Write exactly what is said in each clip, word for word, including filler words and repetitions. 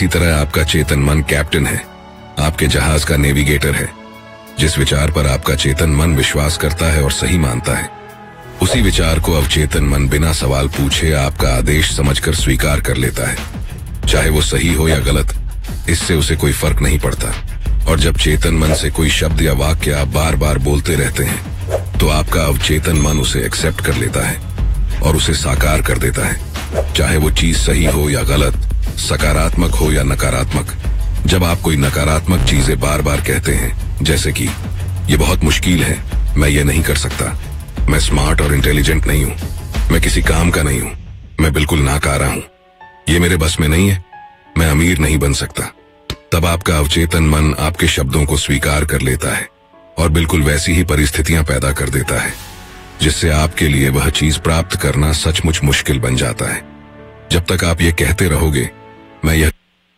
इसी तरह आपका चेतन मन कैप्टन है, आपके जहाज का नेविगेटर है। जिस विचार पर आपका चेतन मन विश्वास करता है और सही मानता है, उसी विचार को अवचेतन मन बिना सवाल पूछे आपका आदेश समझकर स्वीकार कर लेता है। चाहे वो सही हो या गलत, इससे उसे कोई फर्क नहीं पड़ता। और जब चेतन मन से कोई शब्द या वाक्य आप बार बार बोलते रहते हैं, तो आपका अवचेतन मन उसे एक्सेप्ट कर लेता है और उसे साकार कर देता है। चाहे वो चीज सही हो या गलत, सकारात्मक हो या नकारात्मक। जब आप कोई नकारात्मक चीजें बार बार कहते हैं, जैसे कि ये बहुत मुश्किल है, मैं ये नहीं कर सकता, मैं स्मार्ट और इंटेलिजेंट नहीं हूँ, मैं किसी काम का नहीं हूँ, मैं बिल्कुल नाकारा हूँ, ये मेरे बस में नहीं है, मैं अमीर नहीं बन सकता, तब आपका अवचेतन मन आपके शब्दों को स्वीकार कर लेता है और बिल्कुल वैसी ही परिस्थितियां पैदा कर देता है, जिससे आपके लिए वह चीज प्राप्त करना सचमुच मुश्किल बन जाता है। जब तक आप ये कहते रहोगे, मैं यह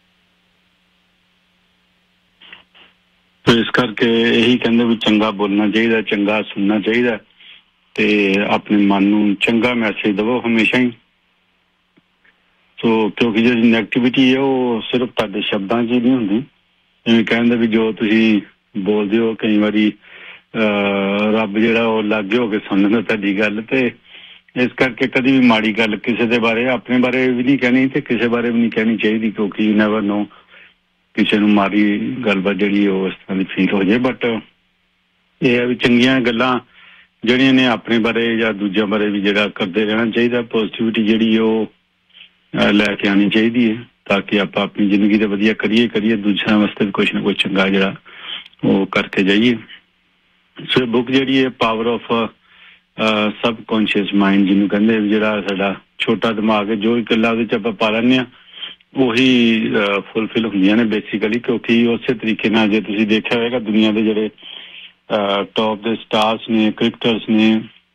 तो इस करके यही कहते भी चंगा बोलना चाहिए, चंगा सुनना चाहिए ते अपने मन नूं चंगा मैसेज दवो हमेशा ही। तो क्योंकि जो नेगेटिविटी है वो सिर्फ तुहाडे शब्दां 'च ही नहीं हुंदी, जिवें कहंदे भी जो तुसीं बोलदे हो कई वारी रब जिहड़ा वो लागे हो के सुणदा तुहाडी गल। ते इस करके कदी भी माड़ी गल किसी दे बारे, अपने बारे भी नहीं कहनी ते किसी बारे भी नहीं कहनी चाहिए, क्योंकि यू नैवर नो किसी नूं माड़ी गलबात जिहड़ी ओ इस तरह दी फील हो जाए। बट ये है भी चंगियां गल्लां ਜਿਹੜੀਆਂ ਨੇ ਆਪਣੇ ਬਾਰੇ ਜਾਂ ਦੂਜਿਆਂ ਬਾਰੇ ਵੀ ਜਿਹੜਾ ਕਰਦੇ ਰਹਿਣਾ ਚਾਹੀਦਾ। ਪੋਜ਼ਿਟਿਵਿਟੀ ਜਿਹੜੀ ਉਹ ਲੈ ਕੇ ਆਣੀ ਚਾਹੀਦੀ ਹੈ ਤਾਂ ਕਿ ਆਪਾਂ ਆਪਣੀ ਜ਼ਿੰਦਗੀ ਦੇ ਵਧੀਆ ਕਰੀਏ ਕਰੀਏ ਦੂਜਿਆਂ ਵਾਸਤੇ ਵੀ ਕੁਛ ਨਾ ਕੁਛ ਚੰਗਾ ਜਿਹੜਾ ਉਹ ਕਰਕੇ ਜਾਈਏ। ਸੋ ਬੁੱਕ ਜਿਹੜੀ ਹੈ ਪਾਵਰ ਆਫ ਸਬਕੌਂਸ਼ੀਅਸ ਮਾਈਂਡ ਜਿਹਨੂੰ ਕਹਿੰਦੇ, ਜਿਹੜਾ ਸਾਡਾ ਛੋਟਾ ਦਿਮਾਗ ਹੈ, ਜੋ ਗੱਲਾਂ ਉਹਦੇ 'ਚ ਆਪਾਂ ਪਾ ਲੈਂਦੇ ਹਾਂ ਉਹੀ ਫੁੱਲਫਿਲ ਹੁੰਦੀਆਂ ਨੇ ਬੇਸਿਕਲੀ। ਕਿਉਂਕਿ ਉਸੇ ਤਰੀਕੇ ਨਾਲ ਜੇ ਤੁਸੀਂ ਦੇਖਿਆ ਹੋਵੇਗਾ ਦੁਨੀਆ ਦੇ ਜਿਹੜੇ टॉप दे स्टार्स ने, क्रिकेटर्स ने,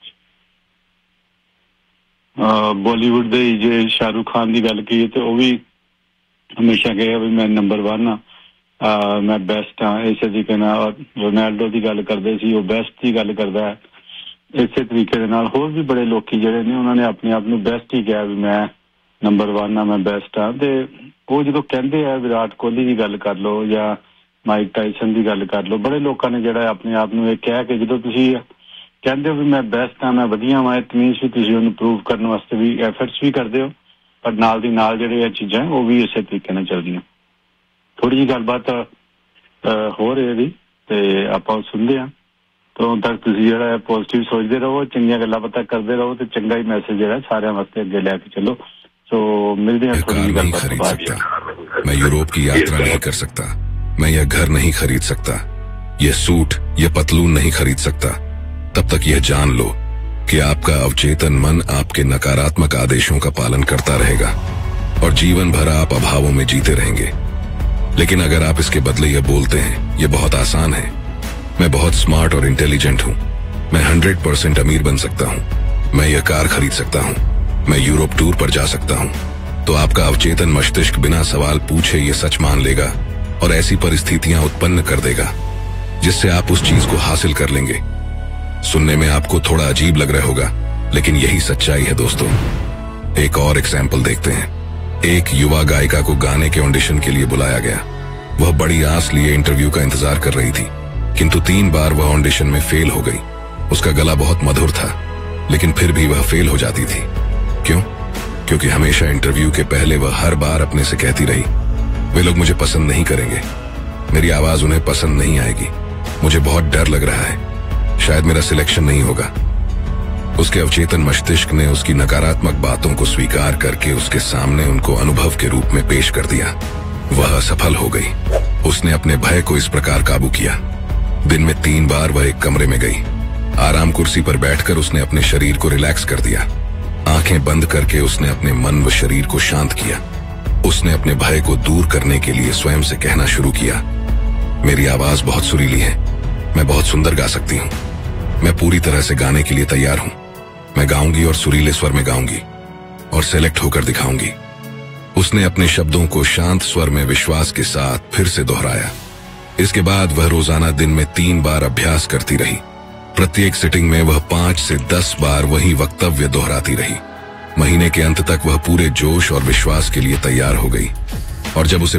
बॉलीवुड दे जे शाहरुख खान की गल की तो वह भी हमेशा कहा भी मैं नंबर वन हाँ, मैं बेस्ट हाँ, इस तरीके नाल। रोनाल्डो की गल करते सी, वो बेस्ट की गल करता है। इस तरीके नाल होर भी बड़े लोग जिहड़े ने उन्होंने अपने आप को बेस्ट ही कहा भी मैं नंबर वन हाँ, मैं बेस्ट हाँ। तो वो जो कहते हैं विराट कोहली की गल कर लो या माइक टाइसन की गल कर लो, बड़े लोगों ने जो अपने आप को कह के जो तुम कहते हो भी मैं बेस्ट हाँ, मैं वधिया हाँ, इट मीनस भी तुम उन्हें प्रूव करने वास्ते भी एफर्ट्स भी करते हो, पर नाल दी नाल जो चीज़ां वो भी इस तरीके नाल चलदियां। थोड़ी जी गलबात हो रही तो आप सुनते हैं, तो उन तक तुम जो पॉजिटिव सोचते रहो, चंगियां गल्लां बातां करते रहो, तो चंगा ही मैसेज जो सारे वास्ते अगे लैके चलो। तो मिलते हैं थोड़ी जी गलबात। मैं यूरोप की यात्रा नहीं कर सकता, मैं यह घर नहीं खरीद सकता, यह सूट, यह पतलून नहीं खरीद सकता, तब तक यह जान लो कि आपका अवचेतन मन आपके नकारात्मक आदेशों का पालन करता रहेगा और जीवन भर आप अभावों में जीते रहेंगे। लेकिन अगर आप इसके बदले यह बोलते हैं, यह बहुत आसान है, मैं बहुत स्मार्ट और इंटेलिजेंट हूँ, मैं हंड्रेड परसेंट अमीर बन सकता हूँ, मैं यह कार खरीद सकता हूँ, मैं यूरोप टूर पर जा सकता हूँ, तो आपका अवचेतन मस्तिष्क बिना सवाल पूछे ये सच मान लेगा और ऐसी परिस्थितियां उत्पन्न कर देगा जिससे आप उस चीज को हासिल कर लेंगे। सुनने में आपको थोड़ा अजीब लग रहा होगा, लेकिन यही सच्चाई है दोस्तों। एक और एग्जाम्पल देखते हैं। एक युवा गायिका को गाने के ऑडिशन के लिए बुलाया गया। वह बड़ी आस लिए इंटरव्यू का इंतजार कर रही थी, किंतु तीन बार वह ऑडिशन में फेल हो गई। उसका गला बहुत मधुर था, लेकिन फिर भी वह फेल हो जाती थी। क्यों? क्योंकि हमेशा इंटरव्यू के पहले वह हर बार अपने से कहती रही, वे लोग मुझे पसंद नहीं करेंगे, मेरी आवाज उन्हें पसंद नहीं आएगी, मुझे बहुत डर लग रहा है, शायद मेरा सिलेक्शन नहीं होगा। उसके अवचेतन मस्तिष्क ने उसकी नकारात्मक बातों को स्वीकार करके उसके सामने उनको अनुभव के रूप में पेश कर दिया। वह असफल हो गई। उसने अपने भय को इस प्रकार काबू किया। दिन में तीन बार वह एक कमरे में गई। आराम कुर्सी पर बैठकर उसने अपने शरीर को रिलैक्स कर दिया। आंखें बंद करके उसने अपने मन व शरीर को शांत किया। उसने अपने भय को दूर करने के लिए स्वयं से कहना शुरू किया, मेरी आवाज बहुत सुरीली है, मैं बहुत सुंदर गा सकती हूँ, मैं पूरी तरह से गाने के लिए तैयार हूँ, मैं गाऊंगी और सुरीले स्वर में गाऊंगी और सेलेक्ट होकर दिखाऊंगी। उसने अपने शब्दों को शांत स्वर में विश्वास के साथ फिर से दोहराया। इसके बाद वह रोजाना दिन में तीन बार अभ्यास करती रही। प्रत्येक सिटिंग में वह पांच से दस बार वही वक्तव्य दोहराती रही। महीने के अंत तक वह पूरे जोश और विश्वास के लिए तैयार हो गई और जब उसे